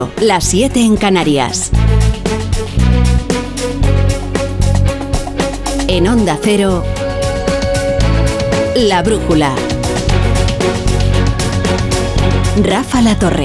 Las 7 en Canarias. En Onda Cero, La Brújula. Rafa La Torre.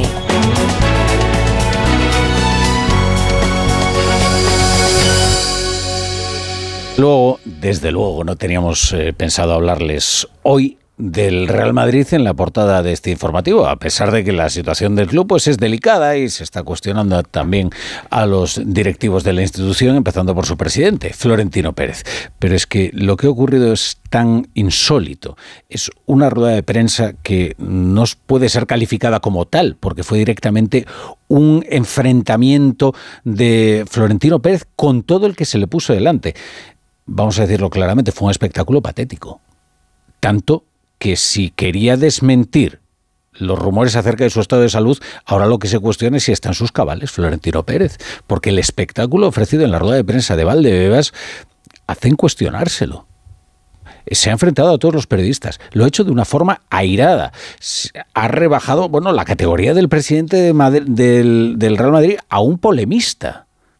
Luego, desde luego, no teníamos pensado hablarles hoy del Real Madrid en la portada de este informativo, a pesar de que la situación del club pues es delicada y se está cuestionando también a los directivos de la institución, empezando por su presidente, Florentino Pérez. Pero es que lo que ha ocurrido es tan insólito. Es una rueda de prensa que no puede ser calificada como tal, porque fue directamente un enfrentamiento de Florentino Pérez con todo el que se le puso delante. Vamos a decirlo claramente, fue un espectáculo patético. Tanto que si quería desmentir los rumores acerca de su estado de salud, ahora lo que se cuestiona es si está en sus cabales Florentino Pérez, porque el espectáculo ofrecido en la rueda de prensa de Valdebebas hacen cuestionárselo. Se ha enfrentado a todos los periodistas, lo ha hecho de una forma airada, ha rebajado la categoría del presidente del Real Madrid a un polemista.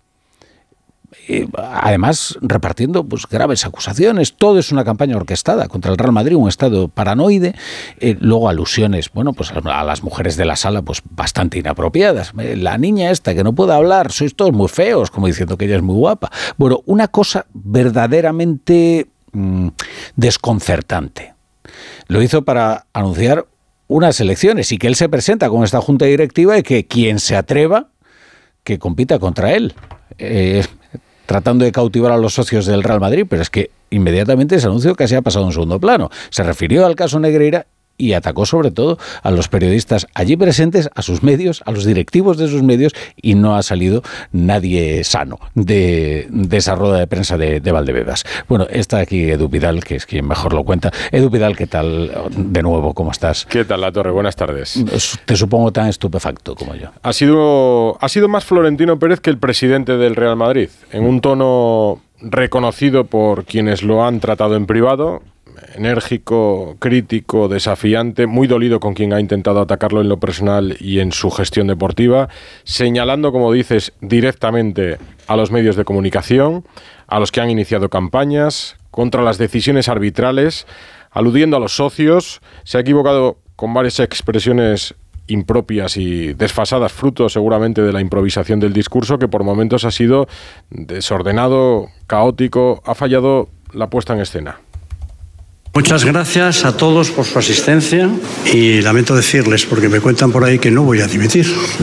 Además, repartiendo graves acusaciones. Todo es una campaña orquestada contra el Real Madrid, un estado paranoide. Luego alusiones, a las mujeres de la sala, bastante inapropiadas. La niña esta que no puede hablar, sois todos muy feos, como diciendo que ella es muy guapa. Bueno, una cosa verdaderamente desconcertante. Lo hizo para anunciar unas elecciones y que él se presenta con esta junta directiva y que quien se atreva que compita contra él. Tratando de cautivar a los socios del Real Madrid, pero es que inmediatamente ese anuncio casi ha pasado a un segundo plano. Se refirió al caso Negreira y atacó sobre todo a los periodistas allí presentes, a sus medios, a los directivos de sus medios, y no ha salido nadie sano de esa rueda de prensa de Valdebebas. Bueno, está aquí Edu Vidal, que es quien mejor lo cuenta. Edu Vidal, ¿qué tal? De nuevo, ¿cómo estás? ¿Qué tal, La Torre? Buenas tardes. Te supongo tan estupefacto como yo. Ha sido más Florentino Pérez que el presidente del Real Madrid, en un tono reconocido por quienes lo han tratado en privado, enérgico, crítico, desafiante, muy dolido con quien ha intentado atacarlo en lo personal y en su gestión deportiva, señalando, como dices, directamente a los medios de comunicación, a los que han iniciado campañas, contra las decisiones arbitrales, aludiendo a los socios. Se ha equivocado con varias expresiones impropias y desfasadas, fruto seguramente de la improvisación del discurso, que por momentos ha sido desordenado, caótico, ha fallado la puesta en escena. Muchas gracias a todos por su asistencia y lamento decirles, porque me cuentan por ahí que no voy a dimitir,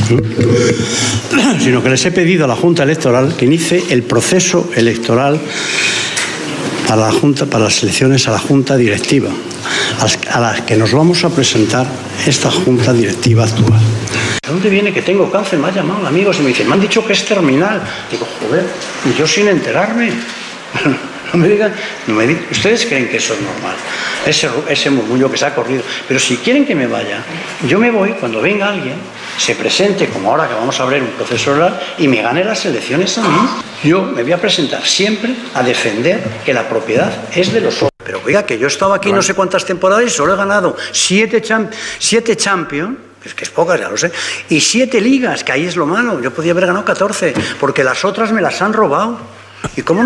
sino que les he pedido a la Junta Electoral que inicie el proceso electoral para las elecciones a la Junta Directiva, a las que nos vamos a presentar esta Junta Directiva actual. ¿De dónde viene que tengo cáncer? Me ha llamado amigos y me dicen, me han dicho que es terminal. Digo, joder, y yo sin enterarme. No me digan, ustedes creen que eso es normal, ese murmullo que se ha corrido. Pero si quieren que me vaya, yo me voy cuando venga alguien, se presente, como ahora que vamos a abrir un proceso oral, y me gane las elecciones a mí. Yo me voy a presentar siempre a defender que la propiedad es de los otros. Pero oiga, que yo he estado aquí no sé cuántas temporadas y solo he ganado 7 Champions, que es pocas, ya lo sé, y 7 ligas, que ahí es lo malo. Yo podía haber ganado 14, porque las otras me las han robado. ¿Y cómo